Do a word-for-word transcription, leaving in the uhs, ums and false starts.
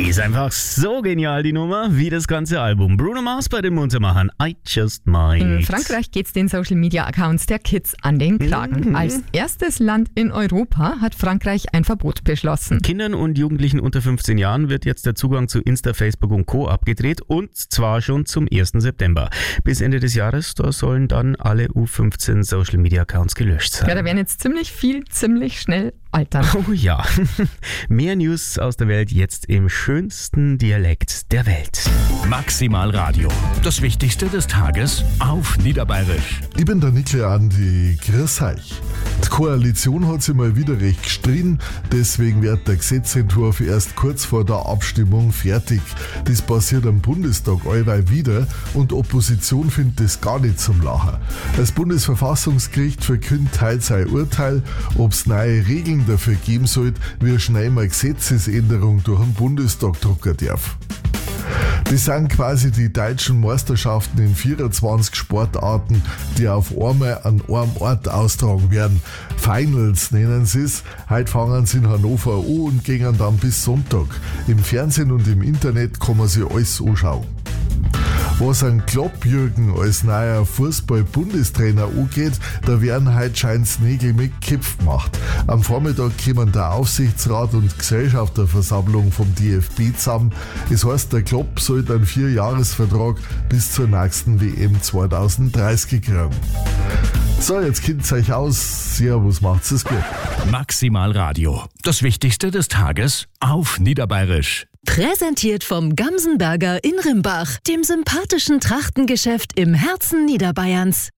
Die ist einfach so genial, die Nummer, wie das ganze Album. Bruno Mars bei den Muntermachern, I Just Might. In Frankreich geht's den Social-Media-Accounts der Kids an den Kragen. Mhm. Als erstes Land in Europa hat Frankreich ein Verbot beschlossen. Kindern und Jugendlichen unter fünfzehn Jahren wird jetzt der Zugang zu Insta, Facebook und Co. abgedreht, und zwar schon zum ersten September. Bis Ende des Jahres, da sollen dann alle U fünfzehn Social-Media-Accounts gelöscht sein. Ja, da werden jetzt ziemlich viel, ziemlich schnell altern. Oh ja. Mehr News aus der Welt jetzt im schönsten Dialekt der Welt. Maximal Radio. Das Wichtigste des Tages auf Niederbayerisch. Ich bin der Nikle Andi, grüß euch. Die Koalition hat sich mal wieder recht gestritten, deswegen wird der Gesetzentwurf erst kurz vor der Abstimmung fertig. Das passiert am Bundestag allweil wieder und die Opposition findet das gar nicht zum Lachen. Das Bundesverfassungsgericht verkündet heute sein Urteil, ob es neue Regeln dafür geben sollte, wie schnell man Gesetzesänderung durch den Bundestag drucken darf. Das sind quasi die deutschen Meisterschaften in vierundzwanzig Sportarten, die auf einmal an einem Ort austragen werden. Finals nennen sie es. Heute fangen sie in Hannover an und gehen dann bis Sonntag. Im Fernsehen und im Internet kann man sich alles anschauen. Was ein Klopp-Jürgen als neuer Fußball-Bundestrainer angeht, da werden heute scheint's Nägel mit Köpfen gemacht. Am Vormittag kommen der Aufsichtsrat und Gesellschafterversammlung vom D F B zusammen. Es heißt, der Klopp sollte einen Vierjahresvertrag bis zur nächsten W M zwanzig dreißig kriegen. So, jetzt kennt's euch aus. Servus, macht's es gut. Maximal Radio. Das Wichtigste des Tages auf Niederbayerisch. Präsentiert vom Gamsenberger in Rimbach, dem sympathischen Trachtengeschäft im Herzen Niederbayerns.